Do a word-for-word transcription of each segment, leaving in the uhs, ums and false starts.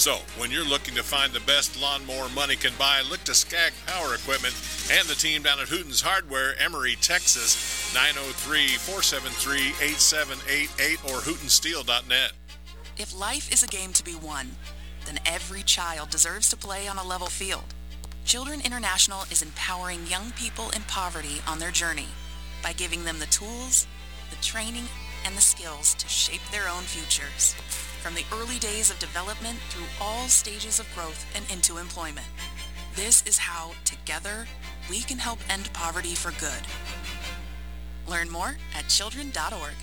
So, when you're looking to find the best lawnmower money can buy, look to Skag Power Equipment and the team down at Hooten's Hardware, Emery, Texas, nine oh three, four seven three, eight seven eight eight or hooten steel dot net. If life is a game to be won, then every child deserves to play on a level field. Children International is empowering young people in poverty on their journey by giving them the tools, the training, and the skills to shape their own futures. From the early days of development through all stages of growth and into employment. This is how, together, we can help end poverty for good. Learn more at children dot org.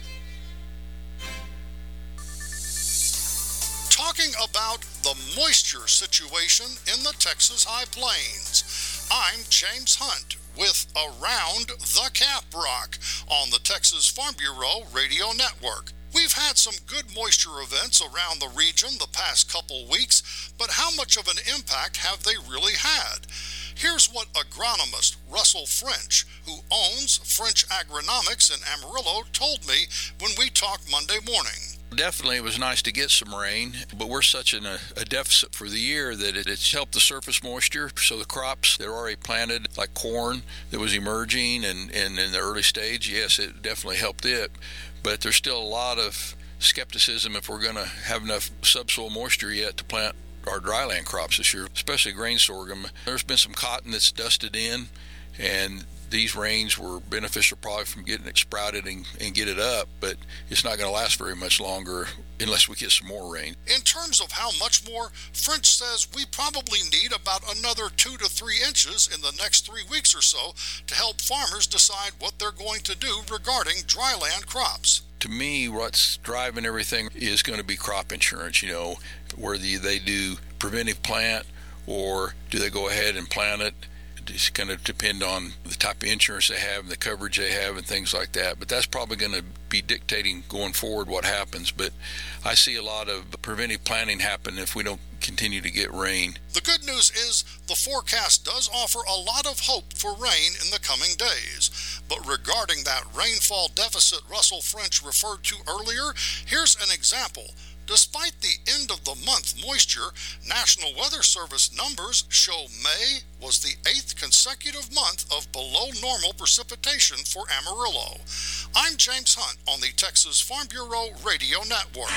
Talking about the moisture situation in the Texas High Plains. I'm James Hunt with Around the Caprock on the Texas Farm Bureau Radio Network. We've had some good moisture events around the region the past couple weeks, but how much of an impact have they really had? Here's what agronomist Russell French, who owns French Agronomics in Amarillo, told me when we talked Monday morning. Definitely, it was nice to get some rain, but we're such in a, a deficit for the year that it, it's helped the surface moisture. So the crops that are already planted, like corn that was emerging and, and in the early stage, yes, it definitely helped it. But there's still a lot of skepticism if we're going to have enough subsoil moisture yet to plant our dryland crops this year, especially grain sorghum. There's been some cotton that's dusted in, and these rains were beneficial probably from getting it sprouted and, and get it up, but it's not going to last very much longer unless we get some more rain. In terms of how much more, French says we probably need about another two to three inches in the next three weeks or so to help farmers decide what they're going to do regarding dryland crops. To me, what's driving everything is going to be crop insurance, you know, whether they do preventive plant or do they go ahead and plant it. It's going to depend on the type of insurance they have and the coverage they have and things like that. But that's probably going to be dictating going forward what happens. But I see a lot of preventive planning happen if we don't continue to get rain. The good news is the forecast does offer a lot of hope for rain in the coming days. But regarding that rainfall deficit Russell French referred to earlier, here's an example. Despite the end of the month moisture, National Weather Service numbers show May was the eighth consecutive month of below normal precipitation for Amarillo. I'm James Hunt on the Texas Farm Bureau Radio Network.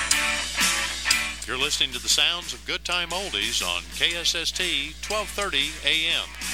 You're listening to the sounds of Good Time Oldies on K S S T twelve thirty A M.